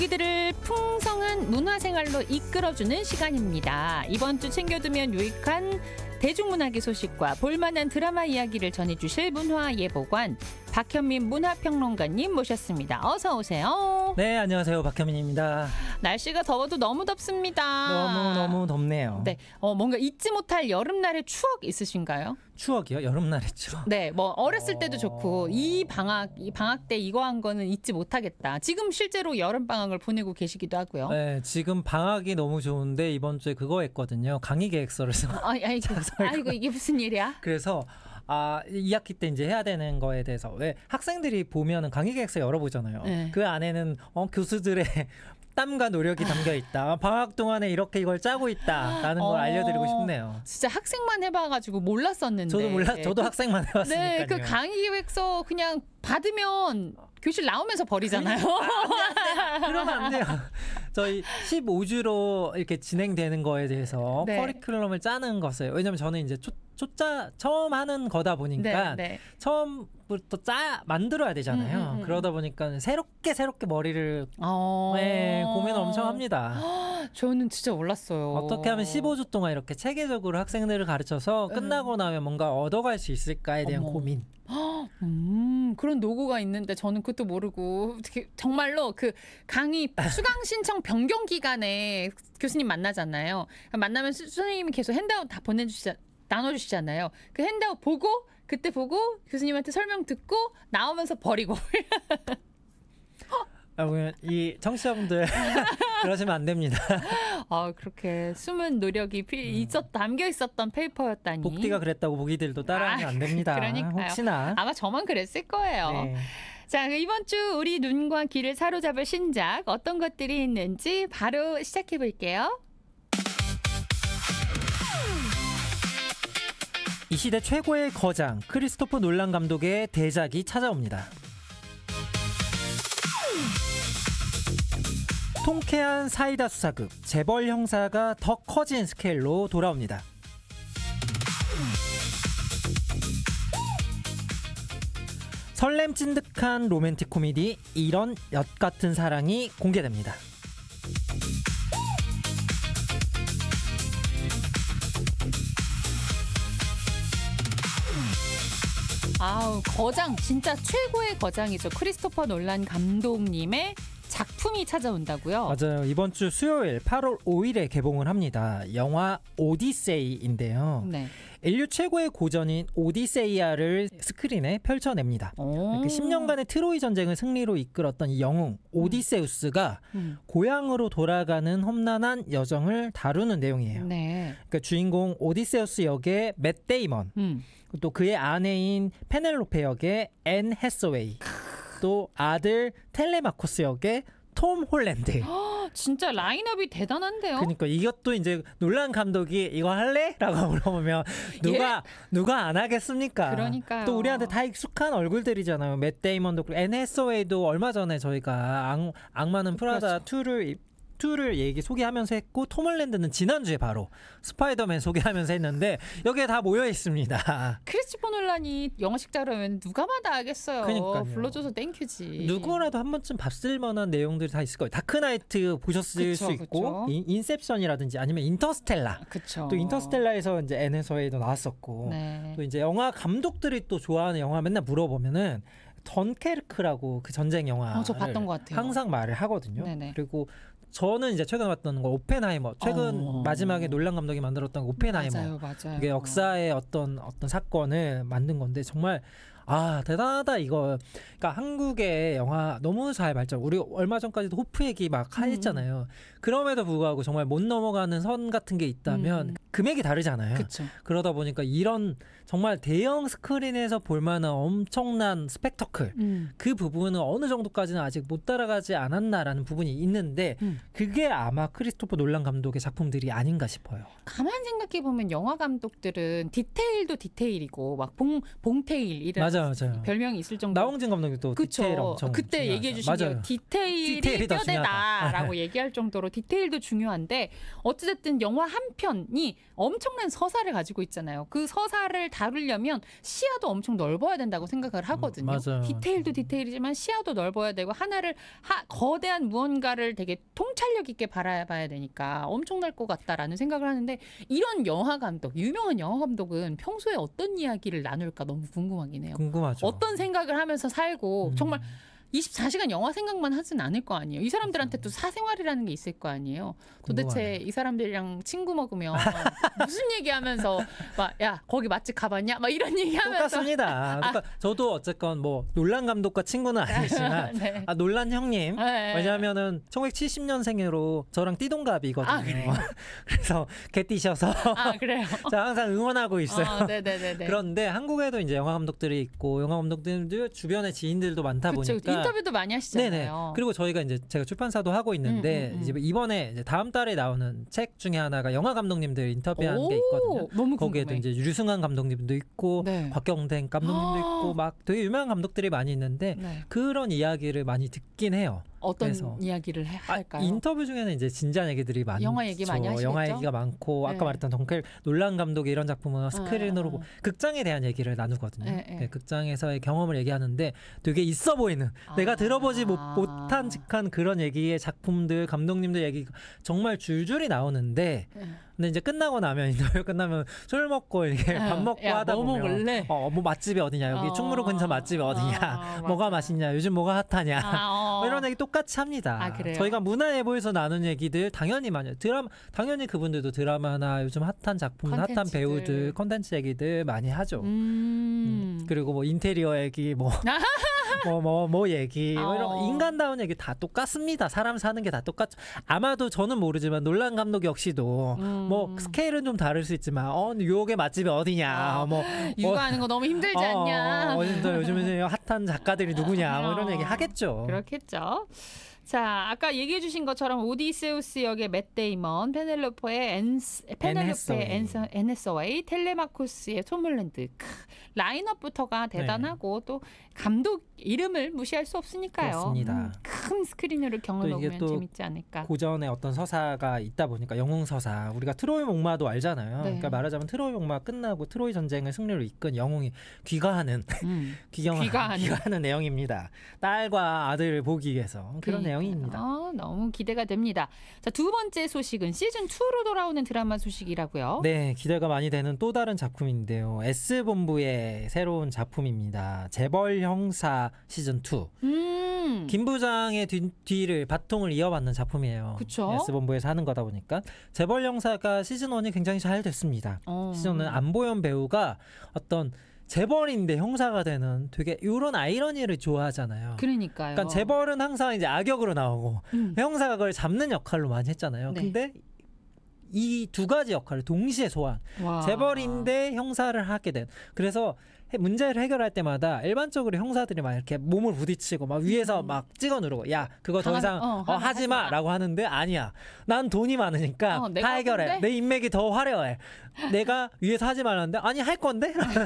이들을 풍성한 문화생활로 이끌어주는 시간입니다. 이번 주 챙겨두면 유익한 대중문화계 소식과 볼만한 드라마 이야기를 전해주실 문화예보관 박현민 문화평론가님 모셨습니다. 어서 오세요. 네, 안녕하세요. 박현민입니다. 날씨가 더워도 너무 덥습니다. 너무 덥네요. 네, 뭔가 잊지 못할 여름날의 추억 있으신가요? 추억이요? 여름날의 추억? 네, 뭐 어렸을 때도 좋고 이 방학 때 이거 한 거는 잊지 못하겠다. 지금 실제로 여름 방학을 보내고 계시기도 하고요. 네, 지금 방학이 너무 좋은데 이번 주에 그거 했거든요. 강의 계획서를 써. 아이고 이게 무슨 일이야? 그래서 2학기 때 이제 해야 되는 거에 대해서 왜 학생들이 보면은 강의 계획서 열어보잖아요. 네. 그 안에는 교수들의 땀과 노력이 담겨 있다. 방학 동안에 이렇게 이걸 짜고 있다라는 걸 알려드리고 싶네요. 진짜 학생만 해봐가지고 몰랐었는데. 저도 학생만 해봤으니까요. 네, 그 강의 계획서 그냥 받으면 교실 나오면서 버리잖아요. 그러면 안 돼요. 저희 15주로 이렇게 진행되는 거에 대해서 네. 커리큘럼을 짜는 것을, 왜냐면 저는 이제 처음 하는 거다 보니까 네. 처음부터 만들어야 되잖아요. 그러다 보니까 새롭게 머리를 고민을 엄청 합니다. 저는 진짜 몰랐어요. 어떻게 하면 15주 동안 이렇게 체계적으로 학생들을 가르쳐서 끝나고 나면 뭔가 얻어갈 수 있을까에 대한 고민. 그런 노고가 있는데 저는 그것도 모르고 정말로 그 강의 수강 신청 변경 기간에 교수님 만나잖아요. 만나면 선생님이 계속 핸드아웃 다 나눠주시잖아요. 그 핸드아웃 그때 보고 교수님한테 설명 듣고 나오면서 버리고. 이 청취자분들 그러시면 안 됩니다. 그렇게 숨은 노력이 담겨 있었던 페이퍼였다니. 복디가 그랬다고 보기들도 따라하면 안 됩니다. 그러니까요. 혹시나. 아마 저만 그랬을 거예요. 네. 자, 이번 주 우리 눈과 귀를 사로잡을 신작 어떤 것들이 있는지 바로 시작해 볼게요. 이 시대 최고의 거장 크리스토퍼 놀란 감독의 대작이 찾아옵니다. 통쾌한 사이다 수사극 재벌 형사가 더 커진 스케일로 돌아옵니다. 설렘 찐득한 로맨틱 코미디 이런 엿 같은 사랑이 공개됩니다. 거장 진짜 최고의 거장이죠. 크리스토퍼 놀란 감독님의 작품이 찾아온다고요? 맞아요. 이번 주 수요일 8월 5일에 개봉을 합니다. 영화 오디세이인데요. 네. 인류 최고의 고전인 오디세이아를 스크린에 펼쳐냅니다. 10년간의 트로이 전쟁을 승리로 이끌었던 이 영웅 오디세우스가 고향으로 돌아가는 험난한 여정을 다루는 내용이에요. 네. 그러니까 주인공 오디세우스 역의 맷 데이먼, 또 그의 아내인 페넬로페 역의 앤 해서웨이, 또 아들 텔레마코스 역의 톰 홀랜드. 진짜 라인업이 대단한데요. 그러니까 이것도 이제 놀란 감독이 이거 할래? 라고 물어보면 누가 안 하겠습니까? 그러니까요. 또 우리한테 다 익숙한 얼굴들이잖아요. 맷 데이먼도 앤 해서웨이도 얼마 전에 저희가 악마는 프라다 그렇죠. 2를 소개하면서 했고, 톰 홀랜드는 지난주에 바로 스파이더맨 소개하면서 했는데 여기에 다 모여 있습니다. 크리스토퍼 놀란이 영화식 자료면 누가 마다하겠어요. 그러니까요. 불러줘서 땡큐지. 누구라도 한 번쯤 봤을 만한 내용들이 다 있을 거예요. 다크나이트 보셨을 수 있고, 인셉션이라든지 아니면 인터스텔라. 그쵸. 또 인터스텔라에서 이제 앤 해서웨이도 나왔었고, 네. 또 이제 영화 감독들이 또 좋아하는 영화 맨날 물어보면은 던케르크라고 그 전쟁 영화를 저 봤던 것 같아요. 항상 말을 하거든요. 네네. 그리고 저는 이제 최근에 봤던 거 오펜하이머, 최근 마지막에 놀란 감독이 만들었던 오펜하이머. 맞아요. 이게 역사의 어떤 사건을 만든 건데 정말 대단하다 이거. 그러니까 한국의 영화 너무 잘 발전. 우리 얼마 전까지도 호프 얘기 막 했잖아요. 그럼에도 불구하고 정말 못 넘어가는 선 같은 게 있다면 금액이 다르잖아요. 그쵸. 그러다 보니까 이런 정말 대형 스크린에서 볼 만한 엄청난 스펙터클, 그 부분은 어느 정도까지는 아직 못 따라가지 않았나라는 부분이 있는데 그게 아마 크리스토퍼 놀란 감독의 작품들이 아닌가 싶어요. 가만 생각해보면 영화 감독들은 디테일도 디테일이고 막 봉테일이라는 맞아요. 별명이 있을 정도로. 나홍진 감독도 그쵸. 디테일 엄청 그때 중요하죠. 얘기해 주신 게 맞아요. 디테일이 디테일이 더 뼈대다라고 얘기할 정도로 디테일도 중요한데 어찌됐든 영화 한 편이 엄청난 서사를 가지고 있잖아요. 그 서사를 다루려면 시야도 엄청 넓어야 된다고 생각을 하거든요. 맞아요. 디테일도 디테일이지만 시야도 넓어야 되고 하나를 거대한 무언가를 되게 통찰력 있게 바라봐야 되니까 엄청날 것 같다라는 생각을 하는데 이런 영화 감독, 유명한 영화 감독은 평소에 어떤 이야기를 나눌까 너무 궁금하긴 해요. 궁금하죠. 어떤 생각을 하면서 살고 음. 정말 24시간 영화 생각만 하진 않을 거 아니에요. 이 사람들한테 또 사생활이라는 게 있을 거 아니에요. 도대체 궁금하네. 이 사람들이랑 친구 먹으면 무슨 얘기하면서 막 야 거기 맛집 가봤냐? 막 이런 얘기하면서 똑같습니다. 그러니까 저도 어쨌건 뭐 놀란 감독과 친구는 아니지만 네. 놀란 형님. 네. 왜냐하면은 1970년생으로 저랑 띠동갑이거든요. 아, 그래요? 그래서 개띠셔서 아 그래요. 제가 항상 응원하고 있어요. 네네네. 그런데 한국에도 이제 영화 감독들이 있고 영화 감독들도 주변에 지인들도 많다 그쵸, 보니까 인터뷰도 많이 하시잖아요. 네네. 그리고 저희가 이제 제가 출판사도 하고 있는데 이제 이번에 이제 다음 달에 나오는 책 중에 하나가 영화 감독님들 인터뷰한 게 있거든요. 너무 거기에도 궁금해. 이제 류승환 감독님도 있고 네. 곽경댕 감독님도 있고 막 되게 유명한 감독들이 많이 있는데 네. 그런 이야기를 많이 듣긴 해요. 어떤 그래서 이야기를 할까요? 인터뷰 중에는 이제 진지한 얘기들이 많죠. 영화 얘기 많이 하시겠죠? 영화 얘기가 많고 네. 아까 말했던 덩켈 놀란 감독의 이런 작품은 스크린으로 극장에 대한 얘기를 나누거든요. 네, 네. 네, 극장에서의 경험을 얘기하는데 되게 있어 보이는 내가 들어보지 못한 직한 그런 얘기의 작품들 감독님들 얘기 정말 줄줄이 나오는데 근데 이제 끝나고 나면 인터뷰 끝나면 술 먹고 이렇게 밥 먹고 야, 하다 뭐 보면 먹을래? 뭐 맛집이 어디냐 여기 충무로 근처 맛집이 어디냐 뭐가 맞아. 맛있냐 요즘 뭐가 핫하냐 뭐 이런 얘기 똑같이 합니다. 아, 그래요? 저희가 문화예보에서 나눈 얘기들 당연히 많이 당연히 그분들도 드라마나 요즘 핫한 작품 핫한 컨텐츠들. 배우들 컨텐츠 얘기들 많이 하죠. 그리고 뭐 인테리어 얘기 뭐 얘기 뭐 이런 인간다운 얘기 다 똑같습니다. 사람 사는 게 다 똑같죠. 아마도 저는 모르지만 놀란 감독 역시도 뭐 스케일은 좀 다를 수 있지만 뉴욕의 맛집이 어디냐 육아하는 거 너무 힘들지 않냐? 요즘에 핫한 작가들이 누구냐 뭐 이런 얘기 하겠죠. 그렇겠죠. 자, 아까 얘기해 주신 것처럼 오디세우스 역의 맷 데이먼, 페넬로페의 앤해서웨이, 텔레마코스의 톰 홀랜드. 라인업부터가 대단하고 또 감독 이름을 무시할 수 없으니까요. 그렇습니다. 큰 스크린으로 경험해보면 또 재밌지 않을까. 고전의 어떤 서사가 있다 보니까 영웅 서사 우리가 트로이 목마도 알잖아요. 네. 그러니까 말하자면 트로이 목마 끝나고 트로이 전쟁을 승리로 이끈 영웅이 귀가하는 귀가하는 내용입니다. 딸과 아들을 보기 위해서 그런 내용입니다. 너무 기대가 됩니다. 자, 두 번째 소식은 시즌 2로 돌아오는 드라마 소식이라고요. 네, 기대가 많이 되는 또 다른 작품인데요. S본부의 새로운 작품입니다. 재벌 형사 시즌 2. 김 부장의 뒤를 바통을 이어받는 작품이에요. 그쵸? S본부에서 하는 거다 보니까 재벌 형사가 시즌 1이 굉장히 잘 됐습니다. 시즌 1은 안보현 배우가 어떤 재벌인데 형사가 되는 되게 이런 아이러니를 좋아하잖아요. 그러니까요. 그러니까 재벌은 항상 이제 악역으로 나오고 형사가 그걸 잡는 역할로 많이 했잖아요. 네. 근데 이 두 가지 역할을 동시에 소화한 재벌인데 형사를 하게 된 그래서 문제를 해결할 때마다 일반적으로 형사들이 막 이렇게 몸을 부딪히고 막 위에서 막 찍어 누르고 야 그거 더 이상 하지 마라고 하는데 아니야 난 돈이 많으니까 다 해결해 건데? 내 인맥이 더 화려해 내가 위에서 하지 말라는데 아니 할 건데